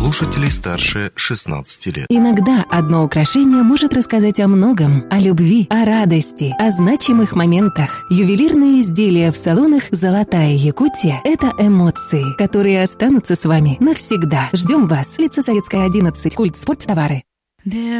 слушателей старше 16 лет. Иногда одно украшение может рассказать о многом: о любви, о радости, о значимых моментах. Ювелирные изделия в салонах «Золотая Якутия» — это эмоции, которые останутся с вами навсегда. Ждем вас. Улица Советская, 11, Культ Спорттовары.